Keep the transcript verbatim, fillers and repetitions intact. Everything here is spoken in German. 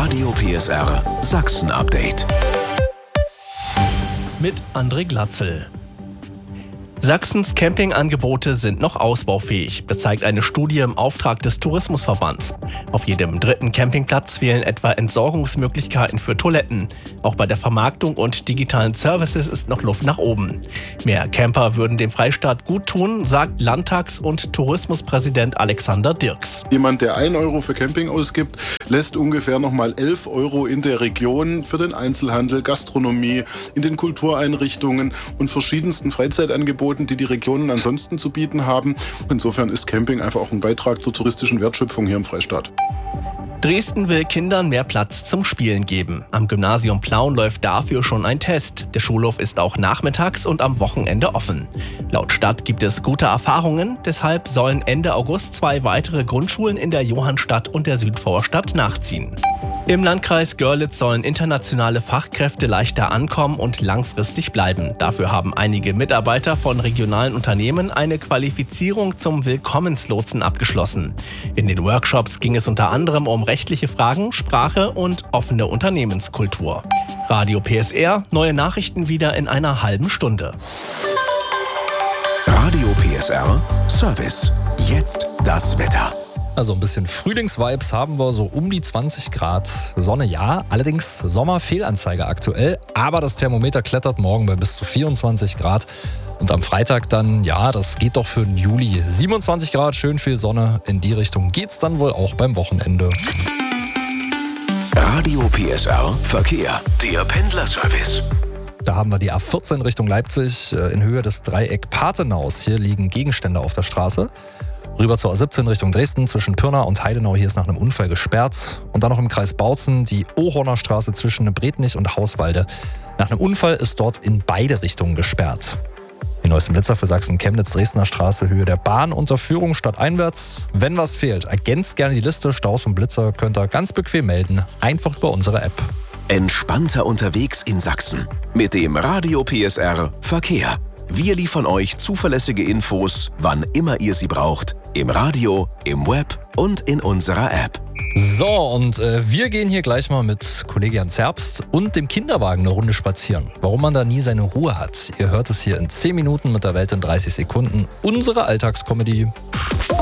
Radio P S R Sachsen Update. Mit André Glatzel. Sachsens Campingangebote sind noch ausbaufähig. Das zeigt eine Studie im Auftrag des Tourismusverbands. Auf jedem dritten Campingplatz fehlen etwa Entsorgungsmöglichkeiten für Toiletten. Auch bei der Vermarktung und digitalen Services ist noch Luft nach oben. Mehr Camper würden dem Freistaat gut tun, sagt Landtags- und Tourismuspräsident Alexander Dirks. Jemand, der ein Euro für Camping ausgibt, lässt ungefähr nochmal elf Euro in der Region für den Einzelhandel, Gastronomie, in den Kultureinrichtungen und verschiedensten Freizeitangeboten, die die Regionen ansonsten zu bieten haben. Insofern ist Camping einfach auch ein Beitrag zur touristischen Wertschöpfung hier im Freistaat. Dresden will Kindern mehr Platz zum Spielen geben. Am Gymnasium Plauen läuft dafür schon ein Test. Der Schulhof ist auch nachmittags und am Wochenende offen. Laut Stadt gibt es gute Erfahrungen, deshalb sollen Ende August zwei weitere Grundschulen in der Johannstadt und der Südvorstadt nachziehen. Im Landkreis Görlitz sollen internationale Fachkräfte leichter ankommen und langfristig bleiben. Dafür haben einige Mitarbeiter von regionalen Unternehmen eine Qualifizierung zum Willkommenslotsen abgeschlossen. In den Workshops ging es unter anderem um rechtliche Fragen, Sprache und offene Unternehmenskultur. Radio P S R, neue Nachrichten wieder in einer halben Stunde. Radio P S R Service. Jetzt das Wetter. Also ein bisschen Frühlingsvibes haben wir, so um die zwanzig Grad. Sonne ja, allerdings Sommerfehlanzeige aktuell. Aber das Thermometer klettert morgen bei bis zu vierundzwanzig Grad. Und am Freitag dann, ja, das geht doch für den Juli. siebenundzwanzig Grad, schön viel Sonne. In die Richtung geht's dann wohl auch beim Wochenende. Radio P S R Verkehr, der Pendlerservice. Da haben wir die A vierzehn Richtung Leipzig in Höhe des Dreieck Pathenaus. Hier liegen Gegenstände auf der Straße. Rüber zur A siebzehn Richtung Dresden zwischen Pirna und Heidenau. Hier ist nach einem Unfall gesperrt. Und dann noch im Kreis Bautzen die Ohorner Straße zwischen Bretnich und Hauswalde. Nach einem Unfall ist dort in beide Richtungen gesperrt. Die neuesten Blitzer für Sachsen-Chemnitz-Dresdner Straße, Höhe der Bahnunterführung stadteinwärts. Wenn was fehlt, ergänzt gerne die Liste. Staus und Blitzer könnt ihr ganz bequem melden. Einfach über unsere App. Entspannter unterwegs in Sachsen. Mit dem Radio P S R Verkehr. Wir liefern euch zuverlässige Infos, wann immer ihr sie braucht. Im Radio, im Web und in unserer App. So, und äh, wir gehen hier gleich mal mit Kollege Jan Zerbst und dem Kinderwagen eine Runde spazieren. Warum man da nie seine Ruhe hat. Ihr hört es hier in zehn Minuten mit der Welt in dreißig Sekunden. Unsere Alltagskomödie.